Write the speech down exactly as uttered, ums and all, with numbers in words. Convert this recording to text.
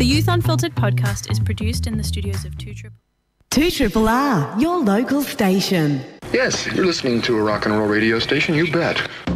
The Youth Unfiltered podcast is produced in the studios of two Triple two Triple R, your local station. Yes, you're listening to a rock and roll radio station, you bet.